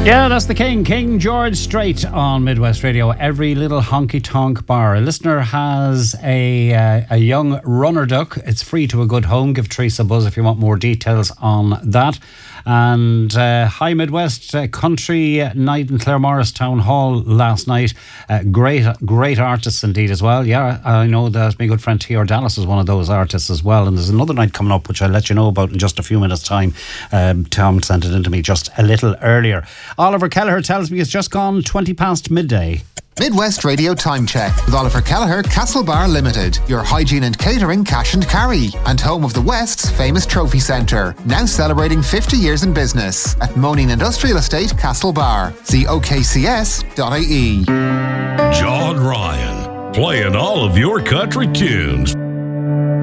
Yeah, that's the King George Strait on Midwest Radio. Every little honky-tonk bar. A listener has a young runner duck. It's free to a good home. Give Teresa a buzz if you want more details on that. And hi Midwest, country night in Claremorris Town Hall last night. Great artists indeed as well. Yeah, I know that my good friend T.R. Dallas is one of those artists as well. And there's another night coming up which I'll let you know about in just a few minutes' time. Tom sent it in to me just a little earlier. Oliver Kelleher tells me it's just gone 20 past midday. Midwest Radio Time Check with Oliver Kelleher, Castlebar Limited, your hygiene and catering cash and carry, and home of the West's famous trophy centre, now celebrating 50 years in business at Moaning Industrial Estate, Castlebar. See okcs.ie. John Ryan, playing all of your country tunes.